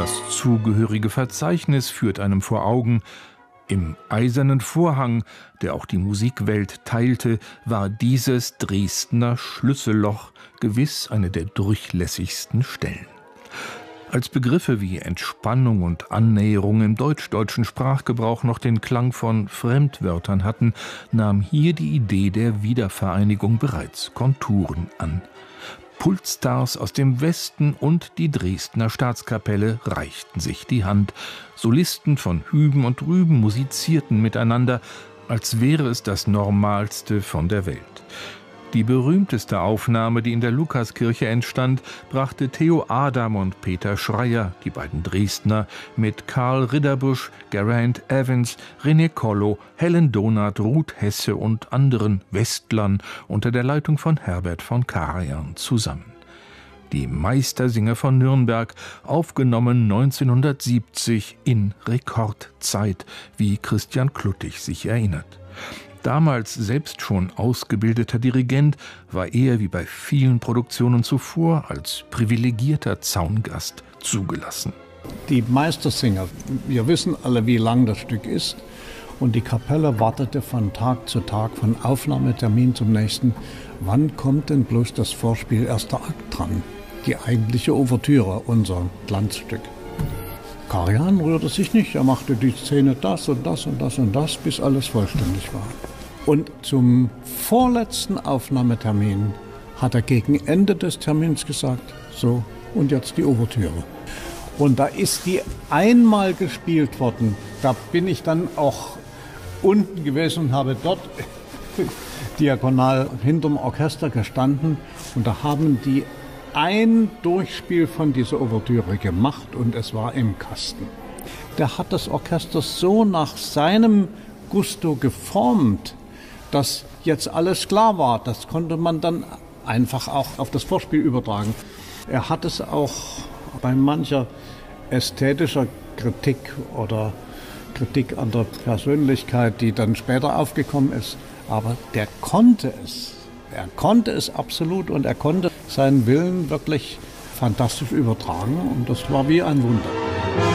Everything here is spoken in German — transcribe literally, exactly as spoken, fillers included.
Das zugehörige Verzeichnis führt einem vor Augen: Im Eisernen Vorhang, der auch die Musikwelt teilte, war dieses Dresdner Schlüsselloch gewiss eine der durchlässigsten Stellen. Als Begriffe wie Entspannung und Annäherung im deutsch-deutschen Sprachgebrauch noch den Klang von Fremdwörtern hatten, nahm hier die Idee der Wiedervereinigung bereits Konturen an. Pultstars aus dem Westen und die Dresdner Staatskapelle reichten sich die Hand. Solisten von Hüben und Rüben musizierten miteinander, als wäre es das Normalste von der Welt. Die berühmteste Aufnahme, die in der Lukaskirche entstand, brachte Theo Adam und Peter Schreier, die beiden Dresdner, mit Karl Ridderbusch, Geraint Evans, René Kollo, Helen Donath, Ruth Hesse und anderen Westlern unter der Leitung von Herbert von Karajan zusammen. Die Meistersinger von Nürnberg, aufgenommen neunzehnhundertsiebzig in Rekordzeit, wie Christian Kluttig sich erinnert. Damals selbst schon ausgebildeter Dirigent, war er wie bei vielen Produktionen zuvor als privilegierter Zaungast zugelassen. Die Meistersinger, wir wissen alle, wie lang das Stück ist, und die Kapelle wartete von Tag zu Tag, von Aufnahmetermin zum nächsten. Wann kommt denn bloß das Vorspiel erster Akt dran? Die eigentliche Ouvertüre, unser Glanzstück. Karajan rührte sich nicht, er machte die Szene das und das und das und das, bis alles vollständig war. Und zum vorletzten Aufnahmetermin hat er gegen Ende des Termins gesagt, so, und jetzt die Ouvertüre. Und da ist die einmal gespielt worden. Da bin ich dann auch unten gewesen und habe dort diagonal hinterm Orchester gestanden. Und da haben die ein Durchspiel von dieser Ouvertüre gemacht und es war im Kasten. Der hat das Orchester so nach seinem Gusto geformt, dass jetzt alles klar war. Das konnte man dann einfach auch auf das Vorspiel übertragen. Er hat es auch bei mancher ästhetischer Kritik oder Kritik an der Persönlichkeit, die dann später aufgekommen ist, aber der konnte es. Er konnte es absolut und er konnte seinen Willen wirklich fantastisch übertragen und das war wie ein Wunder.